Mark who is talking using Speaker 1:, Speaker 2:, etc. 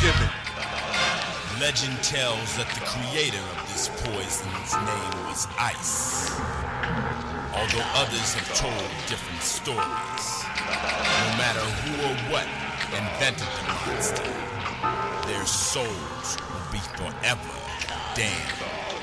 Speaker 1: Thanksgiving.
Speaker 2: Legend tells that the creator of this poison's name was Ice. Although others have told different stories. No matter who or what invented the monster, their souls will be forever damned.